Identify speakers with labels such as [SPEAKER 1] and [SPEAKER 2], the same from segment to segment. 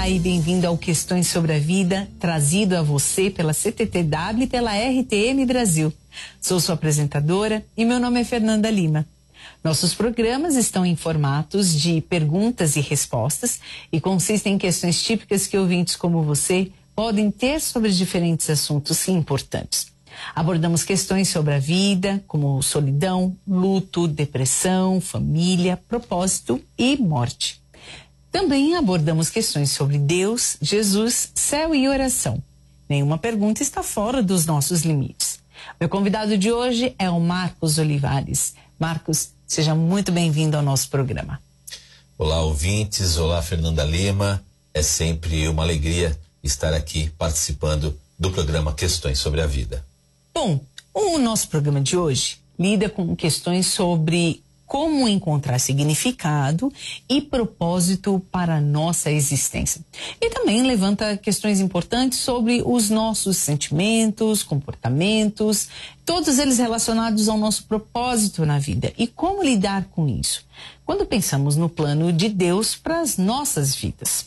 [SPEAKER 1] Olá e bem-vindo ao Questões sobre a Vida, trazido a você pela CTTW e pela RTM Brasil. Sou sua apresentadora e meu nome é Fernanda Lima. Nossos programas estão em formatos de perguntas e respostas e consistem em questões típicas que ouvintes como você podem ter sobre diferentes assuntos importantes. Abordamos questões sobre a vida, como solidão, luto, depressão, família, propósito e morte. Também abordamos questões sobre Deus, Jesus, céu e oração. Nenhuma pergunta está fora dos nossos limites. Meu convidado de hoje é o Marcos Olivares. Marcos, seja muito bem-vindo ao nosso programa.
[SPEAKER 2] Olá, ouvintes. Olá, Fernanda Lima. É sempre uma alegria estar aqui participando do programa Questões sobre a Vida.
[SPEAKER 1] Bom, o nosso programa de hoje lida com questões sobre como encontrar significado e propósito para a nossa existência. E também levanta questões importantes sobre os nossos sentimentos, comportamentos, todos eles relacionados ao nosso propósito na vida e como lidar com isso, quando pensamos no plano de Deus para as nossas vidas.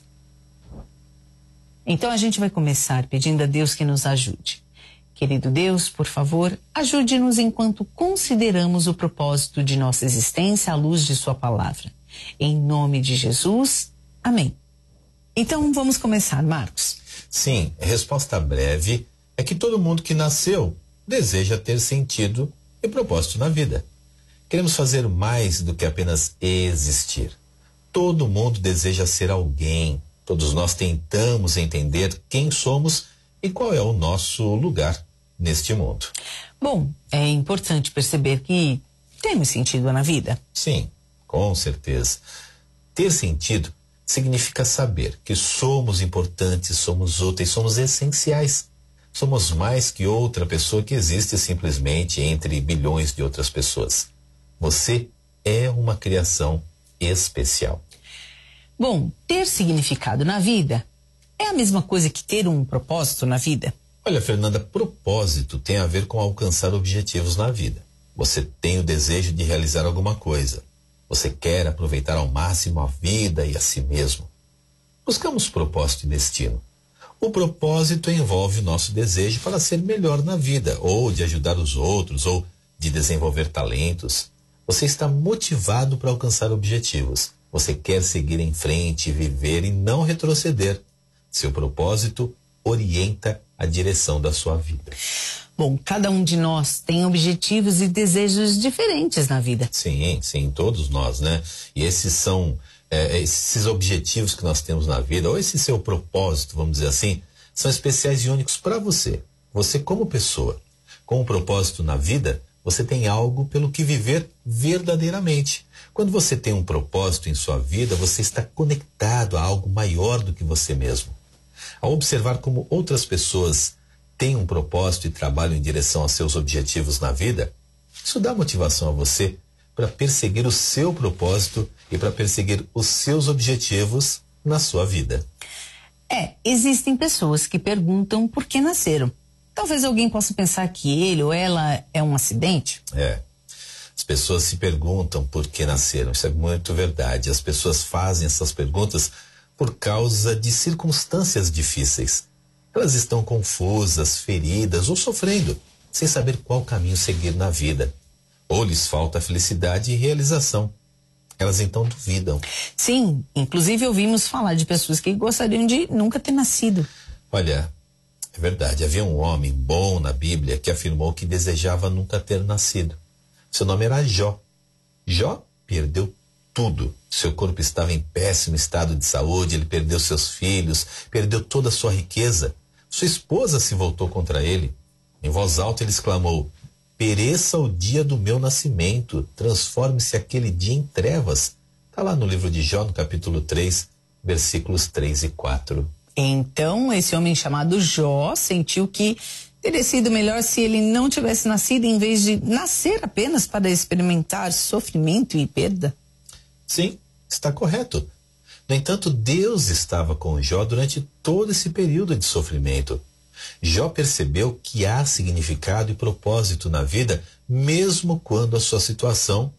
[SPEAKER 1] Então a gente vai começar pedindo a Deus que nos ajude. Querido Deus, por favor, ajude-nos enquanto consideramos o propósito de nossa existência à luz de sua palavra. Em nome de Jesus, amém. Então vamos começar, Marcos.
[SPEAKER 2] Sim, a resposta breve é que todo mundo que nasceu deseja ter sentido e propósito na vida. Queremos fazer mais do que apenas existir. Todo mundo deseja ser alguém. Todos nós tentamos entender quem somos e qual é o nosso lugar neste mundo.
[SPEAKER 1] Bom, é importante perceber que temos sentido na vida.
[SPEAKER 2] Sim, com certeza. Ter sentido significa saber que somos importantes, somos úteis, somos essenciais. Somos mais que outra pessoa que existe simplesmente entre bilhões de outras pessoas. Você é uma criação especial.
[SPEAKER 1] Bom, ter significado na vida é a mesma coisa que ter um propósito na vida?
[SPEAKER 2] Olha, Fernanda, propósito tem a ver com alcançar objetivos na vida. Você tem o desejo de realizar alguma coisa. Você quer aproveitar ao máximo a vida e a si mesmo. Buscamos propósito e destino. O propósito envolve o nosso desejo para ser melhor na vida, ou de ajudar os outros, ou de desenvolver talentos. Você está motivado para alcançar objetivos. Você quer seguir em frente, viver e não retroceder. Seu propósito orienta a direção da sua vida.
[SPEAKER 1] Bom, cada um de nós tem objetivos e desejos diferentes na vida.
[SPEAKER 2] Sim, todos nós, né? E esses são, esses objetivos que nós temos na vida, ou esse seu propósito, vamos dizer assim, são especiais e únicos para você. Você como pessoa, com um propósito na vida, você tem algo pelo que viver verdadeiramente. Quando você tem um propósito em sua vida, você está conectado a algo maior do que você mesmo. Ao observar como outras pessoas têm um propósito e trabalham em direção aos seus objetivos na vida, isso dá motivação a você para perseguir o seu propósito e para perseguir os seus objetivos na sua vida.
[SPEAKER 1] Existem pessoas que perguntam por que nasceram. Talvez alguém possa pensar que ele ou ela é um acidente.
[SPEAKER 2] As pessoas se perguntam por que nasceram. Isso é muito verdade. As pessoas fazem essas perguntas por causa de circunstâncias difíceis. Elas estão confusas, feridas ou sofrendo, sem saber qual caminho seguir na vida. Ou lhes falta felicidade e realização. Elas então duvidam.
[SPEAKER 1] Sim, inclusive ouvimos falar de pessoas que gostariam de nunca ter nascido.
[SPEAKER 2] Olha, é verdade, havia um homem bom na Bíblia que afirmou que desejava nunca ter nascido. Seu nome era Jó. Jó perdeu tudo. Seu corpo estava em péssimo estado de saúde, ele perdeu seus filhos, perdeu toda a sua riqueza. Sua esposa se voltou contra ele. Em voz alta ele exclamou: pereça o dia do meu nascimento, transforme-se aquele dia em trevas. Está lá no livro de Jó, no capítulo 3, versículos 3 e 4.
[SPEAKER 1] Então, esse homem chamado Jó sentiu que teria sido melhor se ele não tivesse nascido, em vez de nascer apenas para experimentar sofrimento e perda.
[SPEAKER 2] Sim, está correto. No entanto, Deus estava com Jó durante todo esse período de sofrimento. Jó percebeu que há significado e propósito na vida, mesmo quando a sua situação